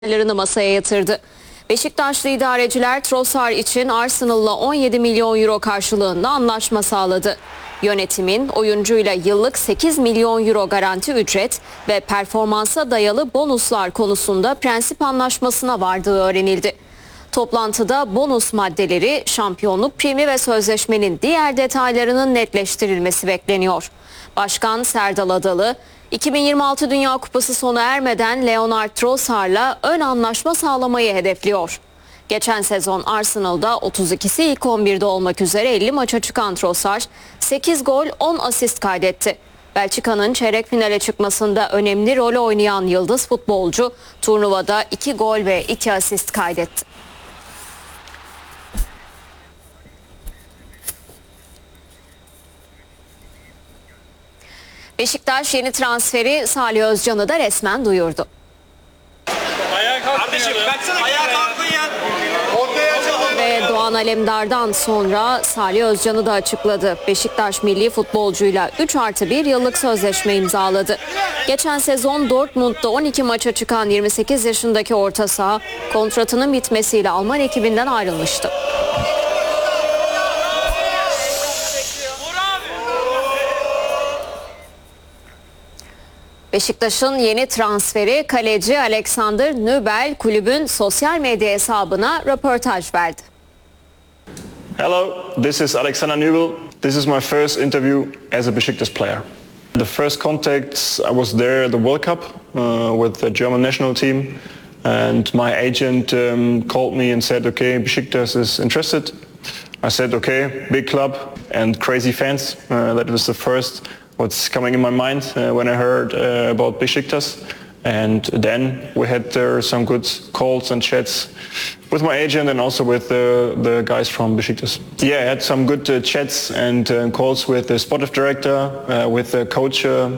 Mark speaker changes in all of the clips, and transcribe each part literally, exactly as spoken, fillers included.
Speaker 1: Larını masaya yatırdı. Beşiktaşlı idareciler Trossard için Arsenal'la on yedi milyon euro karşılığında anlaşma sağladı. Yönetimin oyuncuyla yıllık sekiz milyon euro garanti ücret ve performansa dayalı bonuslar konusunda prensip anlaşmasına vardığı öğrenildi. Toplantıda bonus maddeleri, şampiyonluk primi ve sözleşmenin diğer detaylarının netleştirilmesi bekleniyor. Başkan Serdal Adalı, iki bin yirmi altı Dünya Kupası sona ermeden Leonard Trossard'la ön anlaşma sağlamayı hedefliyor. Geçen sezon Arsenal'da otuz ikisi ilk on birde olmak üzere elli maça çıkan Trossard sekiz gol on asist kaydetti. Belçika'nın çeyrek finale çıkmasında önemli rol oynayan yıldız futbolcu turnuvada iki gol ve iki asist kaydetti. Beşiktaş yeni transferi Salih Özcan'ı da resmen duyurdu.
Speaker 2: Ayağa kalk. Kardeşim kalksana. Ayağa kalkın ya.
Speaker 1: Ve Doğan Alemdar'dan sonra Salih Özcan'ı da açıkladı. Beşiktaş milli futbolcuyla üç artı bir yıllık sözleşme imzaladı. Geçen sezon Dortmund'da on iki maça çıkan yirmi sekiz yaşındaki orta saha kontratının bitmesiyle Alman ekibinden ayrılmıştı. Beşiktaş'ın yeni transferi kaleci Alexander Nübel kulübün sosyal medya hesabına röportaj verdi.
Speaker 3: Hello, this is Alexander Nübel. This is my first interview as a Besiktas player. The first contacts, I was there at the World Cup uh, with the German national team, and my agent um, called me and said, okay, Besiktas is interested. I said, okay, big club and crazy fans. Uh, that was the first what's coming in my mind uh, when I heard uh, about Besiktas. And then we had uh, some good calls and chats with my agent and also with uh, the guys from Besiktas. Yeah, I had some good uh, chats and uh, calls with the sportive director, uh, with the coach, uh,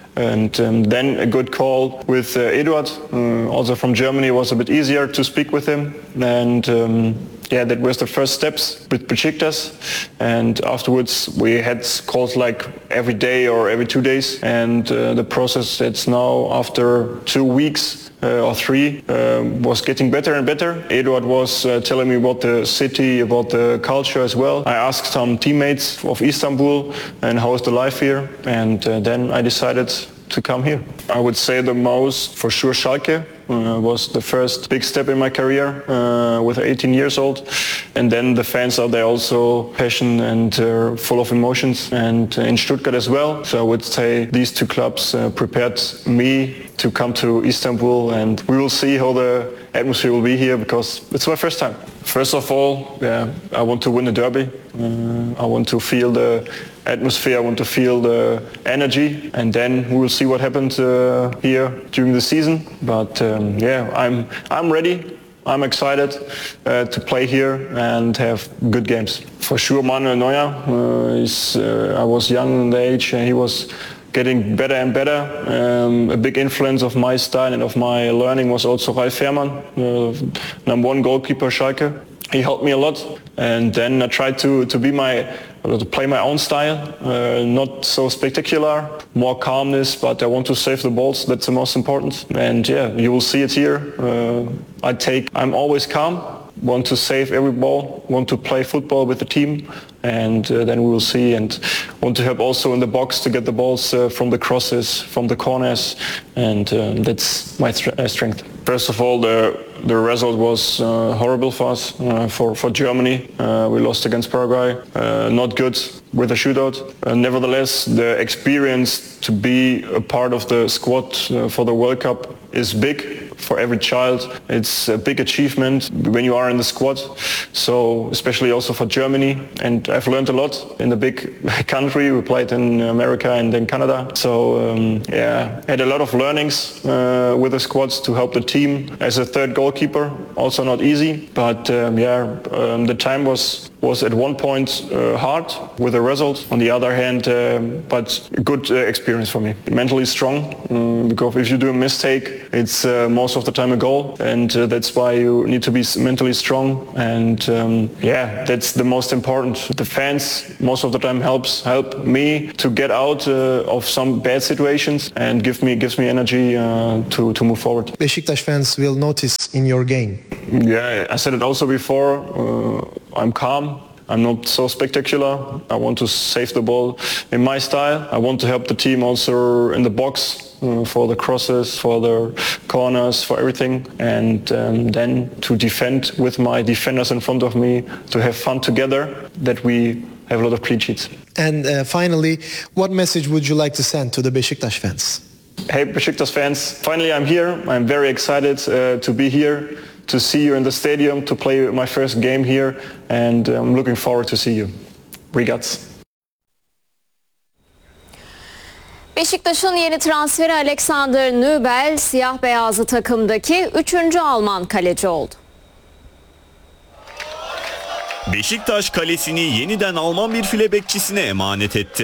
Speaker 3: and um, then a good call with uh, Eduard, uh, also from Germany. It was a bit easier to speak with him. And um, yeah, that was the first steps with Besiktas, and afterwards we had calls like every day or every two days, and uh, the process it's now after two weeks uh, or three uh, was getting better and better. Eduard was uh, telling me about the city, about the culture as well. I asked some teammates of Istanbul and how is the life here, and uh, then I decided to come here. I would say the most, for sure, Schalke. Uh, was the first big step in my career uh, with eighteen years old, and then the fans are there also passionate and uh, full of emotions, and uh, in Stuttgart as well. So I would say these two clubs uh, prepared me to come to Istanbul, and we will see how the atmosphere will be here because it's my first time. First of all, yeah, I want to win the derby. Uh, I want to feel the atmosphere, I want to feel the energy, and then we will see what happens uh, here during the season. But um, yeah, I'm I'm ready. I'm excited uh, to play here and have good games. For sure, Manuel Neuer. Uh, is, uh, I was young in the age, and he was getting better and better. Um, a big influence of my style and of my learning was also Ralf Fährmann, uh, number one goalkeeper Schalke. He helped me a lot, and then I tried to, to be my to play my own style, uh, not so spectacular, more calmness, but I want to save the balls. That's the most important. And yeah, you will see it here. Uh, I take. I'm always calm. Want to save every ball. Want to play football with the team, and uh, then we will see. And want to help also in the box to get the balls uh, from the crosses, from the corners, and uh, that's my th- uh, strength. First of all, the the result was uh, horrible for us, uh, for, for Germany. Uh, we lost against Paraguay. Uh, not good with a shootout. Uh, nevertheless, the experience to be a part of the squad uh, for the World Cup is big. For every child, it's a big achievement when you are in the squad. So especially also for Germany, and I've learned a lot in the big country. We played in America and in Canada. So um, yeah, had a lot of learnings uh, with the squads to help the team. As a third goalkeeper, also not easy, but um, yeah, um, the time was was at one point uh, hard with the result. On the other hand, uh, but a good uh, experience for me. Mentally strong, um, because if you do a mistake, it's uh, most of the time a goal, and uh, that's why you need to be mentally strong. And um, yeah, that's the most important. The fans most of the time helps help me to get out uh, of some bad situations and give me gives me energy uh, to to move forward.
Speaker 4: Beşiktaş fans will notice in your game.
Speaker 3: Yeah, I said it also before. Uh, I'm calm. I'm not so spectacular. I want to save the ball in my style. I want to help the team also in the box uh, for the crosses, for the corners, for everything. And um, then to defend with my defenders in front of me, to have fun together, that we have a lot of clean sheets.
Speaker 4: And uh, finally, what message would you like to send to the Beşiktaş fans?
Speaker 3: Hey Beşiktaş fans, finally I'm here. I'm very excited uh, to be here, to see you in the stadium, to play my first game here, and I'm looking forward to see you. Regards.
Speaker 1: Beşiktaş'ın yeni transferi Alexander Nübel, siyah beyazlı takımdaki üçüncü Alman kaleci oldu.
Speaker 5: Beşiktaş kalesini yeniden Alman bir file bekçisine emanet etti.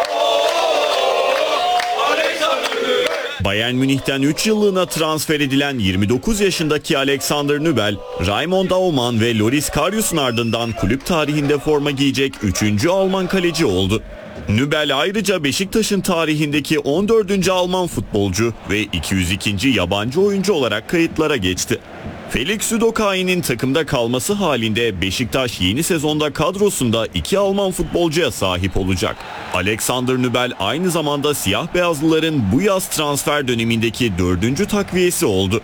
Speaker 5: Bayern Münih'ten üç yıllığına transfer edilen yirmi dokuz yaşındaki Alexander Nübel, Raymond Aumann ve Loris Karius'un ardından kulüp tarihinde forma giyecek üçüncü Alman kaleci oldu. Nübel ayrıca Beşiktaş'ın tarihindeki on dördüncü Alman futbolcu ve iki yüz ikinci yabancı oyuncu olarak kayıtlara geçti. Felix Udokai'nin takımda kalması halinde Beşiktaş yeni sezonda kadrosunda iki Alman futbolcuya sahip olacak. Alexander Nübel aynı zamanda siyah beyazlıların bu yaz transfer dönemindeki dördüncü takviyesi oldu.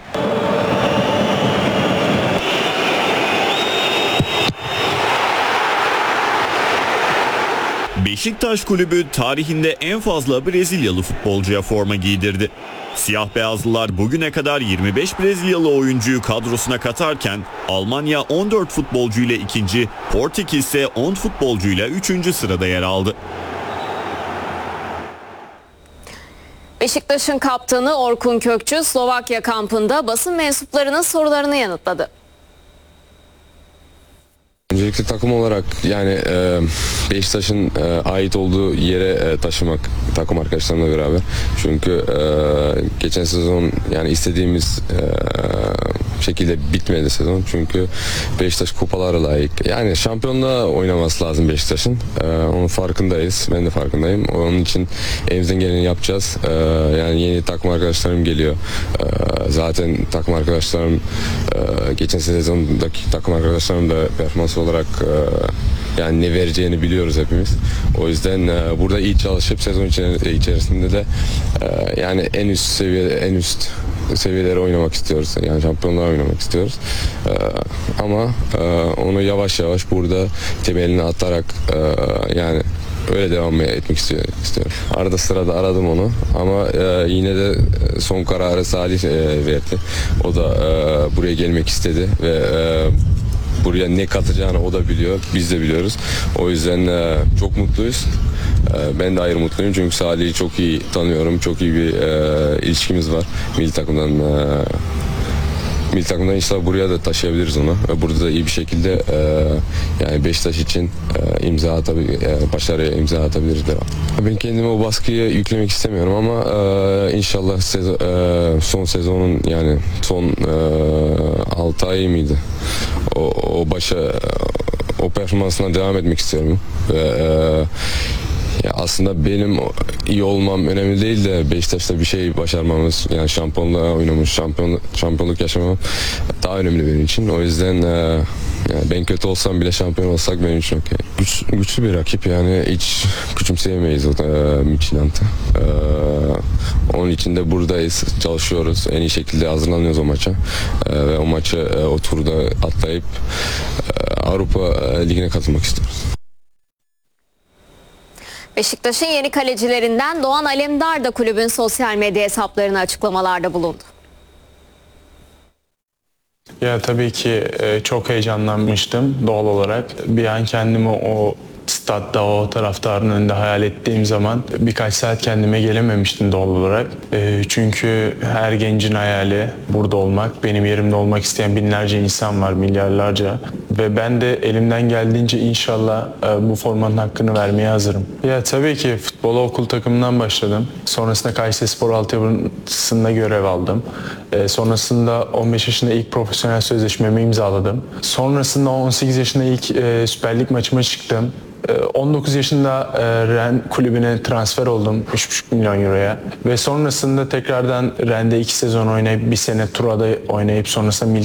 Speaker 5: Beşiktaş kulübü tarihinde en fazla Brezilyalı futbolcuya forma giydirdi. Siyah beyazlılar bugüne kadar yirmi beş Brezilyalı oyuncuyu kadrosuna katarken Almanya on dört futbolcuyla ikinci, Portekiz ise on futbolcuyla üçüncü sırada yer aldı.
Speaker 1: Beşiktaş'ın kaptanı Orkun Kökçü Slovakya kampında basın mensuplarının sorularını yanıtladı.
Speaker 6: Öncelikle takım olarak yani e, Beşiktaş'ın e, ait olduğu yere e, taşımak takım arkadaşlarımla beraber. Çünkü e, geçen sezon yani istediğimiz e, şekilde bitmedi sezon. Çünkü Beşiktaş kupalara layık. Yani şampiyonluğa oynaması lazım Beşiktaş'ın. E, onun farkındayız. Ben de farkındayım. Onun için elimizden geleni yapacağız. E, yani yeni takım arkadaşlarım geliyor. E, zaten takım arkadaşlarım e, geçen sezondaki takım arkadaşlarım da performans olarak e, yani ne vereceğini biliyoruz hepimiz. O yüzden e, burada iyi çalışıp sezon içerisinde de e, yani en üst seviyede en üst seviyelere oynamak istiyoruz. Yani şampiyonlar oynamak istiyoruz. E, ama e, onu yavaş yavaş burada temelini atarak e, yani öyle devam etmek istiyorum. Arada sırada aradım onu ama e, yine de son kararı Salih e, verdi. O da e, buraya gelmek istedi ve e, buraya ne katacağını o da biliyor, biz de biliyoruz. O yüzden e, çok mutluyuz. E, ben de ayrı mutluyum çünkü Salih'i çok iyi tanıyorum, çok iyi bir e, ilişkimiz var milli takımdan. E, milli takımdan inşallah buraya da taşıyabiliriz onu. Ve burada da iyi bir şekilde e, yani Beşiktaş için e, imza atabilir, e, başarıya imza atabiliriz devam. Ben kendime o baskıyı yüklemek istemiyorum ama e, inşallah sezon, e, son sezonun yani son e, altı ay mıydı? O, o başa o performansına devam etmek istiyorum. Ve e, ya aslında benim iyi olmam önemli değil de Beşiktaş'ta bir şey başarmamız, yani şampiyonluğa oynamış, şampiyon, şampiyonluk yaşamam daha önemli benim için. O yüzden e, yani ben kötü olsam bile şampiyon olsak benim için okey. Güç, güçlü bir rakip yani hiç küçümseyemeyiz o e, Midtjylland'ı. E, onun için de buradayız, çalışıyoruz, en iyi şekilde hazırlanıyoruz o maça. E, ve o maçı e, o turda atlayıp e, Avrupa e, Ligi'ne katılmak istiyoruz.
Speaker 1: Beşiktaş'ın yeni kalecilerinden Doğan Alemdar da kulübün sosyal medya hesaplarına açıklamalarda bulundu.
Speaker 7: Ya tabii ki çok heyecanlanmıştım doğal olarak. Bir an kendimi o statta, o taraftarın önünde hayal ettiğim zaman birkaç saat kendime gelememiştim doğal olarak. Çünkü her gencin hayali burada olmak. Benim yerimde olmak isteyen binlerce insan var, milyarlarca. Ve ben de elimden geldiğince inşallah e, bu formanın hakkını vermeye hazırım. Ya tabii ki futbola okul takımından başladım. Sonrasında Kayserispor altyapısında görev aldım. E, sonrasında on beş yaşında ilk profesyonel sözleşmemi imzaladım. Sonrasında on sekiz yaşında ilk e, Süper Lig maçıma çıktım. on dokuz yaşında Rennes kulübüne transfer oldum üç buçuk milyon euroya ve sonrasında tekrardan Rennes'de iki sezon oynayıp bir sene Tura'da oynayıp sonrasında